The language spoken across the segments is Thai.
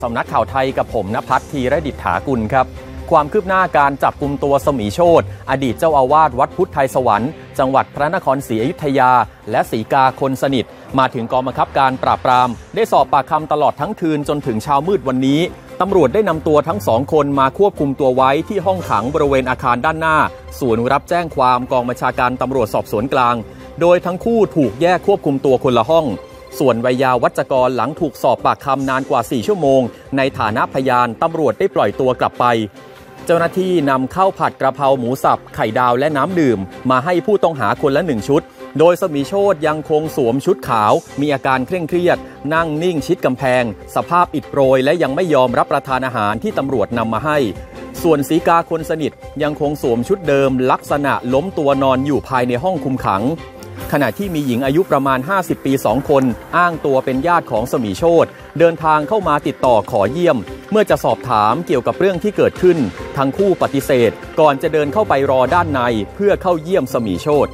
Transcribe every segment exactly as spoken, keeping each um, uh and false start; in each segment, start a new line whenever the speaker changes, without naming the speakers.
สำนักข่าวไทยกับผมณภัทร ธีรดิษฐากุลครับความคืบหน้าการจับกุมตัวสมีโชติอดีตเจ้าอาวาสวัดพุทธไทยสวรรค์จังหวัดพระนครศรีอยุธยาและศรีกาคนสนิทมาถึงกองบังคับการปราบปรามได้สอบปากคำตลอดทั้งคืนจนถึงเช้ามืดวันนี้ตำรวจได้นำตัวทั้งสองคนมาควบคุมตัวไว้ที่ห้องขังบริเวณอาคารด้านหน้าศูนย์รับแจ้งความกองบัญชาการตำรวจสอบสวนกลางโดยทั้งคู่ถูกแยกควบคุมตัวคนละห้องส่วนวัยยาวัจกรหลังถูกสอบปากคำนานกว่าสี่ชั่วโมงในฐานะพยานตำรวจได้ปล่อยตัวกลับไปเจ้าหน้าที่นำข้าวผัดกระเพราหมูสับไข่ดาวและน้ำดื่มมาให้ผู้ต้องหาคนละหนึ่งชุดโดยสมีโชติยังคงสวมชุดขาวมีอาการเคร่งเครียดนั่งนิ่งชิดกำแพงสภาพอิดโรยและยังไม่ยอมรับประทานอาหารที่ตำรวจนำมาให้ส่วนศรีกาคนสนิทยังคงสวมชุดเดิมลักษณะล้มตัวนอนอยู่ภายในห้องคุมขังขณะที่มีหญิงอายุประมาณห้าสิบปีสองคนอ้างตัวเป็นญาติของสมีโชติเดินทางเข้ามาติดต่อขอเยี่ยมเมื่อจะสอบถามเกี่ยวกับเรื่องที่เกิดขึ้นทั้งคู่ปฏิเสธก่อนจะเดินเข้าไปรอด้านในเพื่อเข้าเยี่ยมสมีโชติ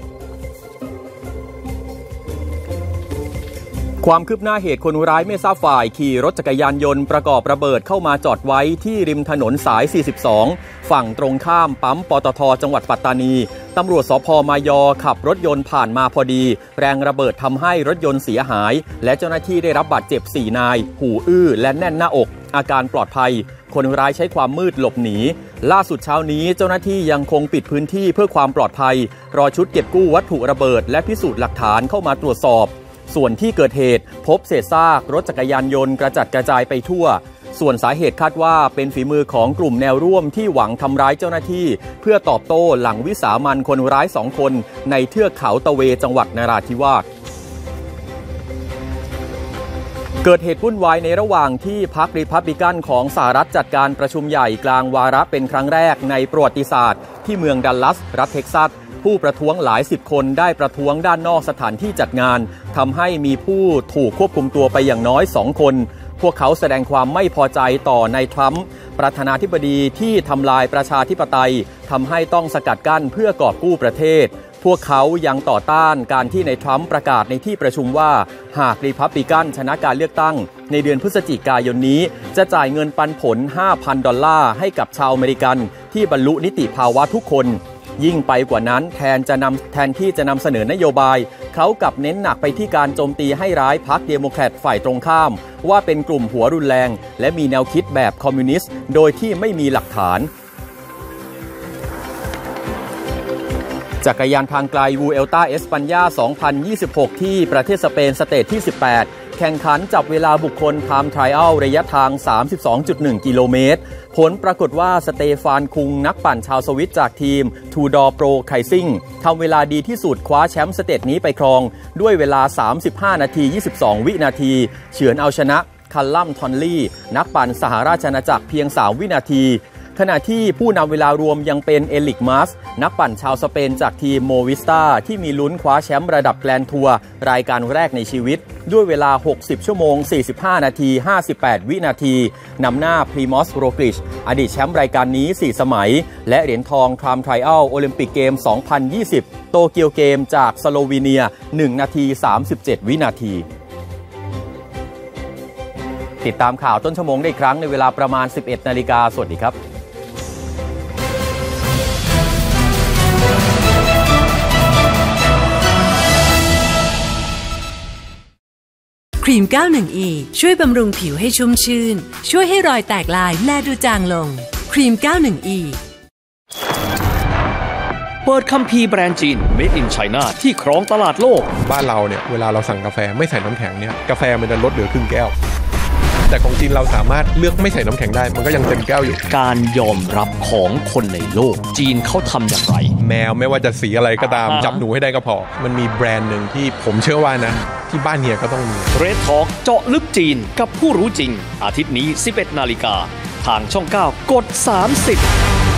ความคืบหน้าเหตุคนร้ายไม่ทราบฝ่ายขี่รถจักรยานยนต์ประกอบระเบิดเข้ามาจอดไว้ที่ริมถนนสายสี่สิบสองฝั่งตรงข้ามปั๊มปตท.จังหวัดปัตตานีตำรวจสภ.มายอขับรถยนต์ผ่านมาพอดีแรงระเบิดทำให้รถยนต์เสียหายและเจ้าหน้าที่ได้รับบาดเจ็บสี่นายหูอื้อและแน่นหน้าอกอาการปลอดภัยคนร้ายใช้ความมืดหลบหนีล่าสุดเช้านี้เจ้าหน้าที่ยังคงปิดพื้นที่เพื่อความปลอดภัยรอชุดเก็บกู้วัตถุระเบิดและพิสูจน์หลักฐานเข้ามาตรวจสอบส่วนที่เกิดเหตุพบเศษซากรถจักรยานยนต์กระจัดกระจายไปทั่วส่วนสาเหตุคาดว่าเป็นฝีมือของกลุ่มแนวร่วมที่หวังทำร้ายเจ้าหน้าที่เพื่อตอบโต้หลังวิสามัญคนร้ายสองคนในเทือกเขาตะเวจังหวัดนราธิวาสเกิดเหตุวุ่นวายในระหว่างที่พรรครีพับลิกันของสหรัฐจัดการประชุมใหญ่กลางวาระเป็นครั้งแรกในประวัติศาสตร์ที่เมืองดัลลัสรัฐเท็กซัสผู้ประท้วงหลายสิบคนได้ประท้วงด้านนอกสถานที่จัดงานทำให้มีผู้ถูกควบคุมตัวไปอย่างน้อยสองคนพวกเขาแสดงความไม่พอใจต่อนายทรัมป์ประธานาธิบดีที่ทำลายประชาธิปไตยทำให้ต้องสกัดกั้นเพื่อกอบกู้ประเทศพวกเขายังต่อต้านการที่นายทรัมป์ประกาศในที่ประชุมว่าหากรีพับลิกันชนะการเลือกตั้งในเดือนพฤศจิกายนนี้จะจ่ายเงินปันผล ห้าพัน ดอลลาร์ให้กับชาวอเมริกันที่บรรลุนิติภาวะทุกคนยิ่งไปกว่านั้นแทนจะนำแทนที่จะนำเสนอนโยบายเขากลับเน้นหนักไปที่การโจมตีให้ร้ายพรรคเดโมแครตฝ่ายตรงข้ามว่าเป็นกลุ่มหัวรุนแรงและมีแนวคิดแบบคอมมิวนิสต์โดยที่ไม่มีหลักฐานจักรยานทางไกลวูเอลต้าเอสปัญญาสองพันยี่สิบหกที่ประเทศสเปนสเตจที่สิบแปดแข่งขันจับเวลาบุคคลไทม์ไทรอัลระยะทาง สามสิบสองจุดหนึ่ง กิโลเมตรผลปรากฏว่าสเตฟานคุงนักปั่นชาวสวิตจากทีมทูดอร์โปรไคซิ่งทำเวลาดีที่สุดคว้าแชมป์สเตจนี้ไปครองด้วยเวลาสามสิบห้านาทียี่สิบสองวินาทีเฉือนเอาชนะคัลลัมทอนลี่นักปั่นสหราชอาณาจักรเพียงสามวินาทีขณะที่ผู้นำเวลารวมยังเป็นเอลิกมาสนักปั่นชาวสเปนจากทีมโมวิสตาที่มีลุ้นคว้าแชมป์ระดับแกรนด์ทัวร์รายการแรกในชีวิตด้วยเวลาหกสิบชั่วโมงสี่สิบห้านาทีห้าสิบแปดวินาทีนำหน้าพรีมอสโรกลิชอดีตแชมป์รายการนี้สี่สมัยและเหรียญทองไทม์ไทรอัลโอลิมปิกเกมสองพันยี่สิบโตเกียวเกมจากสโลวีเนียหนึ่งนาทีสามสิบเจ็ดวินาทีติดตามข่าวต้นชั่วโมงได้อีกครั้งในเวลาประมาณ สิบเอ็ดนาฬิกาสวัสดีครับ
ครีม เก้าสิบเอ็ด อี ช่วยบำรุงผิวให้ชุ่มชื่นช่วยให้รอยแตกลายแลดูจางลงครีม เก้าสิบเอ็ด อี
เปิดคัมภีร์แบรนด์จีน Made in China ที่ครองตลาดโลก
บ้านเราเนี่ยเวลาเราสั่งกาแฟไม่ใส่น้ำแข็งเนี่ยกาแฟมันจะลดเหลือครึ่งแก้วแต่ของจีนเราสามารถเลือกไม่ใส่น้ำแข็งได้มันก็ยังเต็มแก้วอยู่
การยอมรับของคนในโลกจีนเขาทำอย่างไร
แมวไม่ว่าจะสีอะไรก็ตามจับหนูให้ได้ก็พอมันมีแบรนด์หนึ่งที่ผมเชื่อว่านะที่บ้านเฮียก็ต้องมี
เรดทอล์กเจาะลึกจีนกับผู้รู้จริงอาทิตย์นี้ สิบเอ็ดนาฬิกาทางช่องเก้ากดสามสิบ